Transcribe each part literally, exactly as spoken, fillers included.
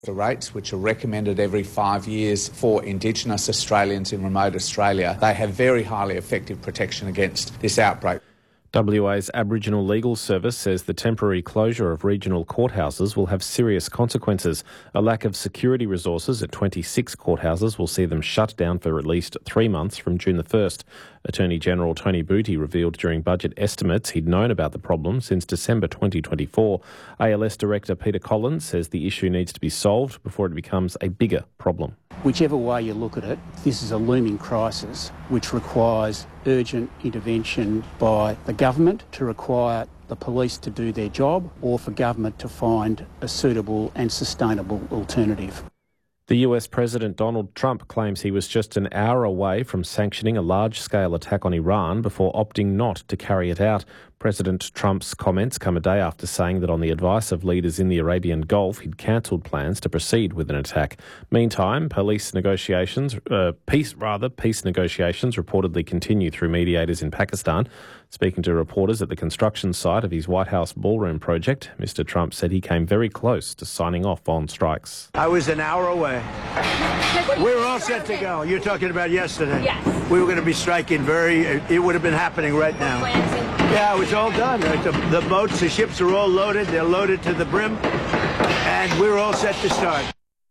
The rates, which are recommended every five years for Indigenous Australians in remote Australia, they have very highly effective protection against this outbreak. W A's Aboriginal Legal Service says the temporary closure of regional courthouses will have serious consequences. A lack of security resources at twenty-six courthouses will see them shut down for at least three months from June the first. Attorney General Tony Booty revealed during budget estimates he'd known about the problem since December twenty twenty-four. A L S Director Peter Collins says the issue needs to be solved before it becomes a bigger problem. Whichever way you look at it, this is a looming crisis which requires urgent intervention by the government to require the police to do their job or for government to find a suitable and sustainable alternative. The U S President Donald Trump claims he was just an hour away from sanctioning a large-scale attack on Iran before opting not to carry it out. President Trump's comments come a day after saying that on the advice of leaders in the Arabian Gulf, he'd cancelled plans to proceed with an attack. Meantime, police negotiations, uh, peace rather, peace negotiations reportedly continue through mediators in Pakistan. Speaking to reporters at the construction site of his White House ballroom project, Mister Trump said he came very close to signing off on strikes. I was an hour away. We were all set to go. You're talking about yesterday. Yes. We were going to be striking very, it would have been happening right now. Yeah, it was all done. The, the boats, the ships are all loaded. They're loaded to the brim. And we're all set to start.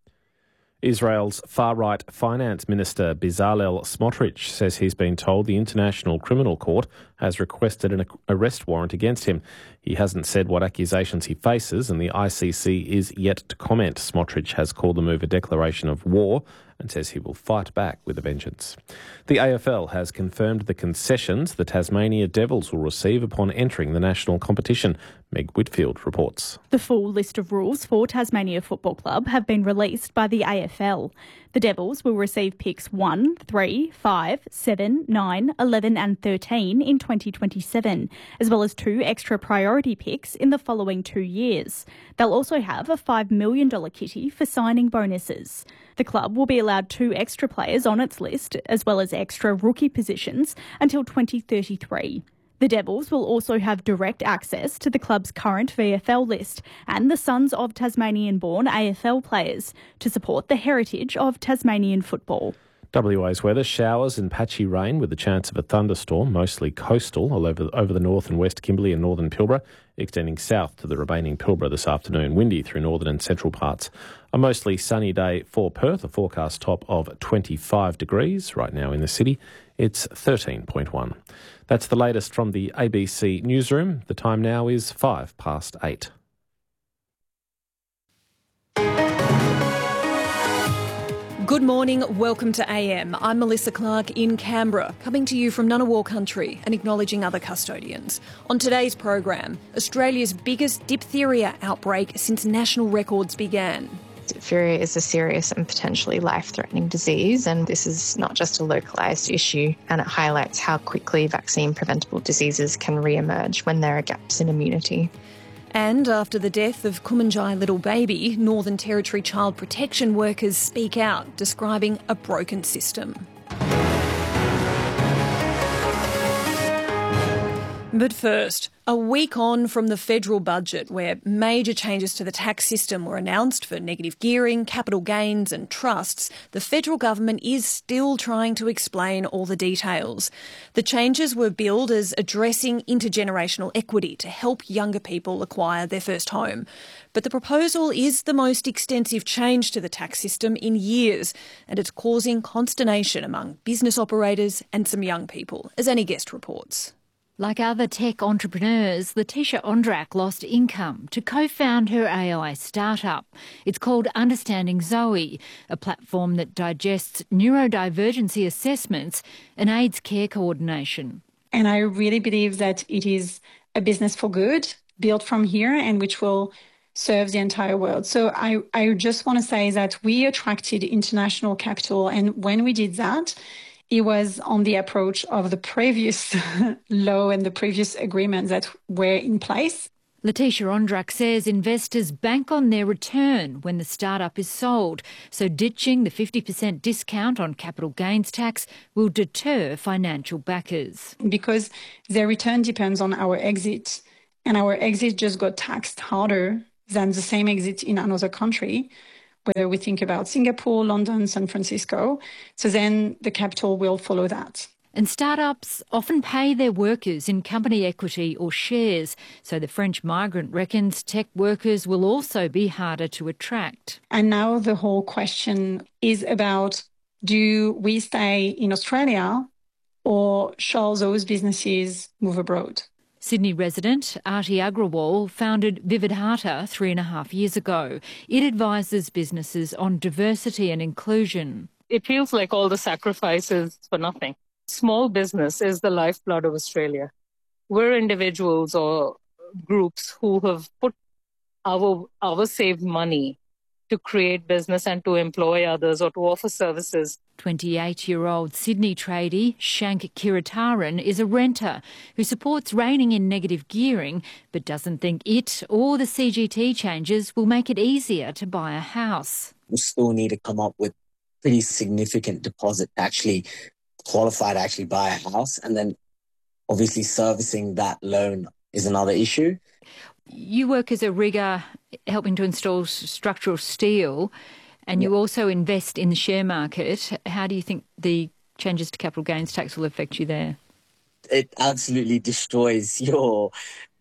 Israel's far-right finance minister Bezalel Smotrich says he's been told the International Criminal Court has requested an arrest warrant against him. He hasn't said what accusations he faces, and the I C C is yet to comment. Smotrich has called the move a declaration of war and says he will fight back with a vengeance. The A F L has confirmed the concessions the Tasmania Devils will receive upon entering the national competition. Meg Whitfield reports. The full list of rules for Tasmania Football Club have been released by the A F L. The Devils will receive picks one, three, five, seven, nine, eleven and thirteen in twenty twenty-seven, as well as two extra priority picks in the following two years. They'll also have a five million dollars kitty for signing bonuses. The club will be allowed two extra players on its list, as well as extra rookie positions, until twenty thirty-three. The Devils will also have direct access to the club's current V F L list and the sons of Tasmanian-born A F L players to support the heritage of Tasmanian football. W A's weather, showers and patchy rain with a chance of a thunderstorm, mostly coastal all over, over the north and west Kimberley and northern Pilbara, extending south to the remaining Pilbara this afternoon. Windy through northern and central parts. A mostly sunny day for Perth, a forecast top of twenty-five degrees. Right now in the city, it's thirteen point one. That's the latest from the A B C newsroom. The time now is five past eight. Good morning, welcome to A M. I'm Melissa Clark in Canberra, coming to you from Ngunnawal country and acknowledging other custodians. On today's program, Australia's biggest diphtheria outbreak since national records began. Diphtheria is a serious and potentially life-threatening disease, and this is not just a localised issue, and it highlights how quickly vaccine-preventable diseases can re-emerge when there are gaps in immunity. And after the death of Kumanjai little baby, Northern Territory child protection workers speak out, describing a broken system. But first, a week on from the federal budget, where major changes to the tax system were announced for negative gearing, capital gains and trusts, the federal government is still trying to explain all the details. The changes were billed as addressing intergenerational equity to help younger people acquire their first home. But the proposal is the most extensive change to the tax system in years, and it's causing consternation among business operators and some young people, as Annie Guest reports. Like other tech entrepreneurs, Letitia Ondrak lost income to co-found her A I startup. It's called Understanding Zoe, a platform that digests neurodivergency assessments and aids care coordination. And I really believe that it is a business for good, built from here, and which will serve the entire world. So I, I just want to say that we attracted international capital, and when we did that, it was on the approach of the previous law and the previous agreements that were in place. Letitia Ondrak says investors bank on their return when the startup is sold, so ditching the fifty percent discount on capital gains tax will deter financial backers. Because their return depends on our exit, and our exit just got taxed harder than the same exit in another country, whether we think about Singapore, London, San Francisco. So then the capital will follow that. And startups often pay their workers in company equity or shares, so the French migrant reckons tech workers will also be harder to attract. And now the whole question is about, do we stay in Australia or shall those businesses move abroad? Sydney resident Arti Agrawal founded Vividhata three and a half years ago. It advises businesses on diversity and inclusion. It feels like all the sacrifices for nothing. Small business is the lifeblood of Australia. We're individuals or groups who have put our, our saved money to create business and to employ others or to offer services. twenty-eight-year-old Sydney tradie Shank Kiritaran is a renter who supports reining in negative gearing but doesn't think it or the C G T changes will make it easier to buy a house. We still need to come up with pretty significant deposit to actually qualify to actually buy a house, and then obviously servicing that loan is another issue. You work as a rigger helping to install structural steel, and you also invest in the share market. How do you think the changes to capital gains tax will affect you there? It absolutely destroys your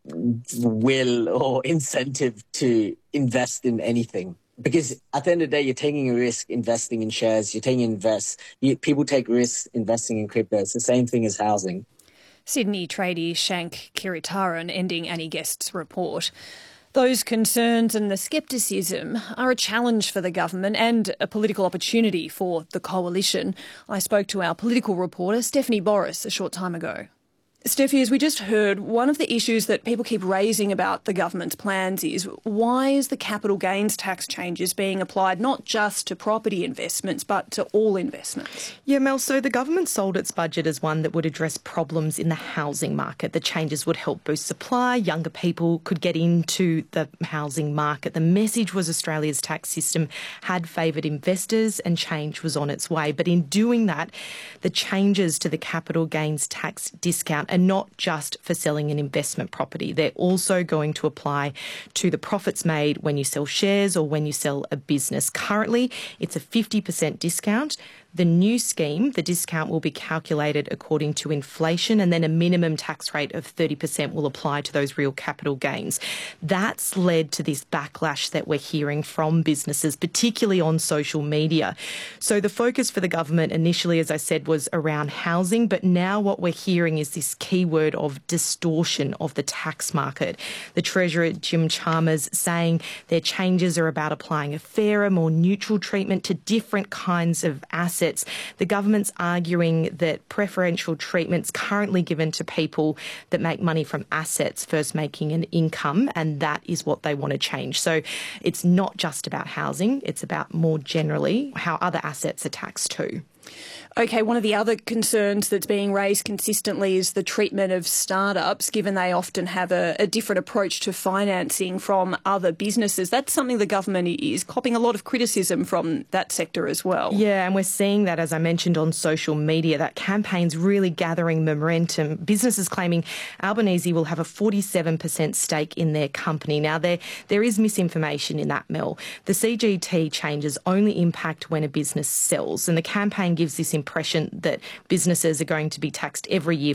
will or incentive to invest in anything. Because at the end of the day, you're taking a risk investing in shares, you're taking invest. You, people take risks investing in crypto. It's the same thing as housing. Sydney tradie Shank Kiritaran ending Annie Guest's report. Those concerns and the scepticism are a challenge for the government and a political opportunity for the coalition. I spoke to our political reporter Stephanie Boris a short time ago. Steffi, as we just heard, one of the issues that people keep raising about the government's plans is why is the capital gains tax changes being applied not just to property investments but to all investments? Yeah, Mel, so the government sold its budget as one that would address problems in the housing market. The changes would help boost supply, younger people could get into the housing market. The message was Australia's tax system had favoured investors and change was on its way. But in doing that, the changes to the capital gains tax discount are not just for selling an investment property. They're also going to apply to the profits made when you sell shares or when you sell a business. Currently, it's a fifty percent discount. The new scheme, the discount will be calculated according to inflation, and then a minimum tax rate of thirty percent will apply to those real capital gains. That's led to this backlash that we're hearing from businesses, particularly on social media. So the focus for the government initially, as I said, was around housing, but now what we're hearing is this keyword of distortion of the tax market. The Treasurer, Jim Chalmers, saying their changes are about applying a fairer, more neutral treatment to different kinds of assets. The government's arguing that preferential treatment's currently given to people that make money from assets first making an income, and that is what they want to change. So it's not just about housing, it's about more generally how other assets are taxed too. OK, one of the other concerns that's being raised consistently is the treatment of startups, given they often have a, a different approach to financing from other businesses. That's something the government is copping a lot of criticism from that sector as well. Yeah, and we're seeing that, as I mentioned, on social media. That campaign's really gathering momentum. Businesses claiming Albanese will have a forty-seven percent stake in their company. Now, there there is misinformation in that, Mel. The C G T changes only impact when a business sells, and the campaign gives this impression that businesses are going to be taxed every year